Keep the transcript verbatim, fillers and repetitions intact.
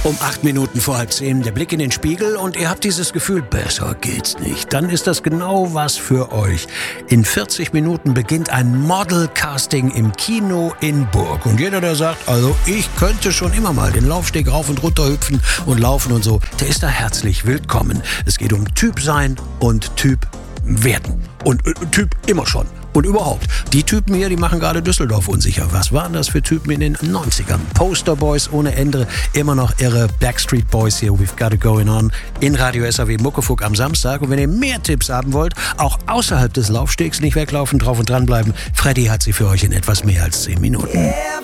Um acht Minuten vor halb zehn der Blick in den Spiegel und ihr habt dieses Gefühl, besser geht's nicht. Dann ist das genau was für euch. In vierzig Minuten beginnt ein Model-Casting im Kino in Burg. Und jeder, der sagt, also ich könnte schon immer mal den Laufsteg rauf und runter hüpfen und laufen und so, der ist da herzlich willkommen. Es geht um Typ sein und Typ werden. Und äh, Typ immer schon. Und überhaupt, die Typen hier, die machen gerade Düsseldorf unsicher. Was waren das für Typen in den neunzigern? Posterboys ohne Ende, immer noch irre Backstreet Boys hier, We've Got It Going On, in Radio S A W Muckefuck am Samstag. Und wenn ihr mehr Tipps haben wollt, auch außerhalb des Laufstegs nicht weglaufen, drauf und dranbleiben. Freddy hat sie für euch in etwas mehr als zehn Minuten.